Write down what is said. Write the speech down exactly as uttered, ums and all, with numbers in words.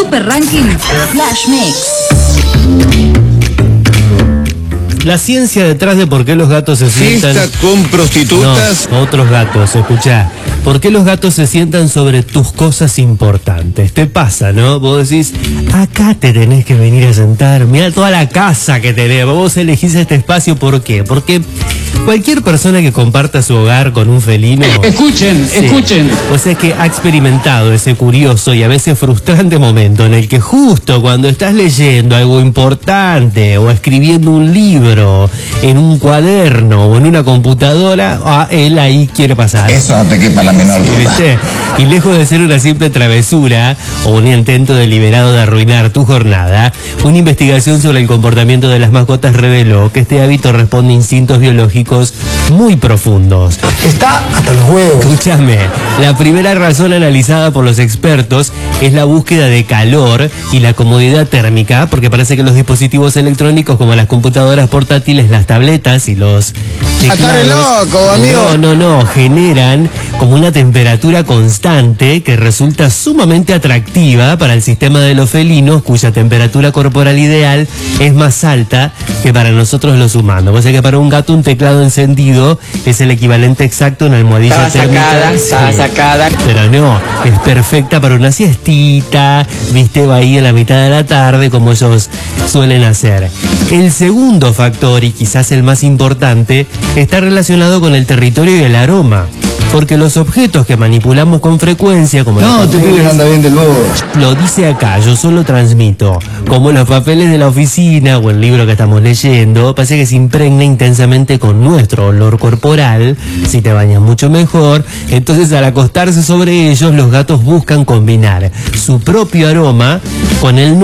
Super Ranking Flash Mix. La ciencia detrás de por qué los gatos se sientan... ¿Fiesta con prostitutas? No, otros gatos, escuchá. ¿Por qué los gatos se sientan sobre tus cosas importantes? Te pasa, ¿no? Vos decís, acá te tenés que venir a sentar. Mirá toda la casa que tenés. Vos elegís este espacio, ¿por qué? Porque cualquier persona que comparta su hogar con un felino... Escuchen, sí, escuchen. O sea, es que ha experimentado ese curioso y a veces frustrante momento en el que justo cuando estás leyendo algo importante o escribiendo un libro en un cuaderno o en una computadora, ah, él ahí quiere pasar. Eso no te quepa la menor duda. ¿Viste? Y lejos de ser una simple travesura o un intento deliberado de arruinar tu jornada, una investigación sobre el comportamiento de las mascotas reveló que este hábito responde a instintos biológicos muy profundos. Está hasta los huevos. Escúchame, la primera razón analizada por los expertos es la búsqueda de calor y la comodidad térmica, porque parece que los dispositivos electrónicos como las computadoras portátiles, las tabletas y los ¡Estar loco, amigo! No, no, no, generan como una temperatura constante que resulta sumamente atractiva para el sistema de los felinos, cuya temperatura corporal ideal es más alta que para nosotros los humanos. O sea que para un gato un teclado encendido es el equivalente exacto a una almohadilla Estaba térmica. sacada, Sí. estaba sacada. Pero no, es perfecta para una siestita, viste, va ahí en la mitad de la tarde, como ellos suelen hacer. El segundo factor, y quizás el más importante, está relacionado con el territorio y el aroma. Porque los objetos que manipulamos con frecuencia, como No, los te papeles, pides anda bien del bobo. lo dice acá, yo solo transmito, como los papeles de la oficina o el libro que estamos leyendo, pasa que se impregna intensamente con nuestro olor corporal, si te bañas mucho mejor, entonces al acostarse sobre ellos los gatos buscan combinar su propio aroma con el